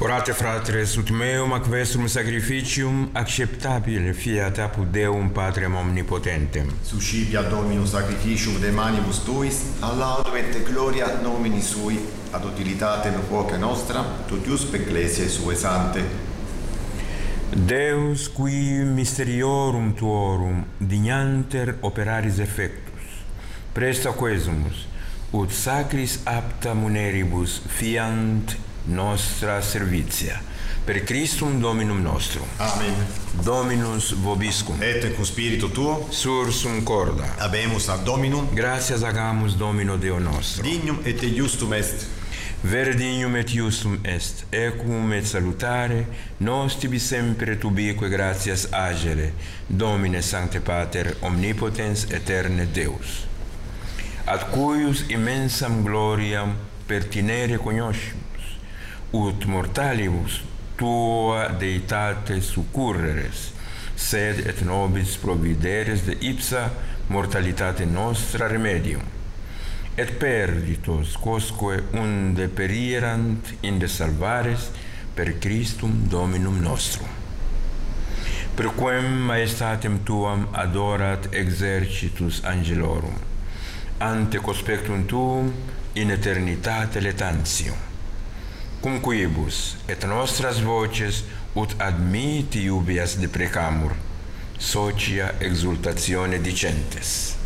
Orate fratres, ut meum ac vestrum sacrificium acceptabile fiat apud Deum Patrem omnipotentem. Suscipia Dominus sacrificium de manibus tuis, a laudum et gloria nomini sui, ad utilitatem quoque nostra, tutiuspe ecclesiae sue sante. Deus qui mysteriorum tuorum dignanter operaris effectus, presta quesumus, ut sacris apta muneribus fiant nostra servitia. Per Christum Dominum nostrum. Amen. Dominus vobiscum. Et cum spiritu tuo, Sursum corda. habemus ad Dominum, Gratias agamus Domino Deo nostro. dignum et iustum est. Vere dignum et iustum est, equum et salutare, nos tibi sempre tubique gratias agere, Domine Sancte Pater, omnipotens aeterne Deus, ad cuius immensam gloriam pertinere cognoscimus, ut mortalibus tua deitate succurreres, sed et nobis provideres de ipsa mortalitate nostra remedium, et perditos quosque unde perierant inde salvares per Christum Dominum nostrum. Per quem maestatem tuam adorat exercitus angelorum, ante conspectum tuum in eternitate letantium, cum quibus et nostras voces ut admiti iubias deprecamur, socia exultatione dicentes.